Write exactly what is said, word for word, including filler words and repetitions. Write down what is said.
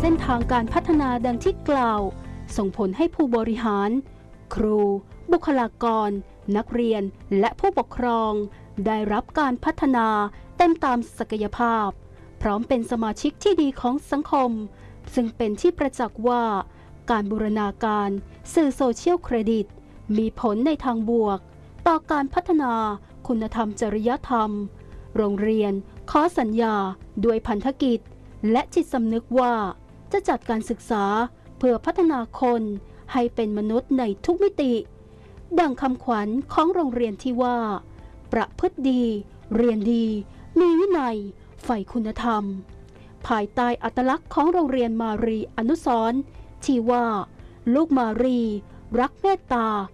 ส้นทางการพัฒนาดังที่กล่าวส่งผลให้ผู้บริหารครูบุคลากรนักเรียนและผู้ปกครองได้รับการพัฒนาเต็มตามศักยภาพพร้อมเป็นสมาชิกที่ดีของสังคมซึ่งเป็นที่ประจักษ์ว่าการบูรณาการสื่อโซเชียลเครดิตมีผลในทางบวกต่อการพัฒนาคุณธรรมจริยธรรมโรงเรียนขอสัญญาด้วยพันธกิจและจิตสำนึกว่าจะจัดการศึกษาเพื่อพัฒนาคนให้เป็นมนุษย์ในทุกมิติดังคำขวัญของโรงเรียนที่ว่าประพฤติดีเรียนดีมีวินัยใฝ่คุณธรรมภายใต้อัตลักษณ์ของโรงเรียนมารีอนุสรณ์ที่ว่าลูกมารีรักเมตตา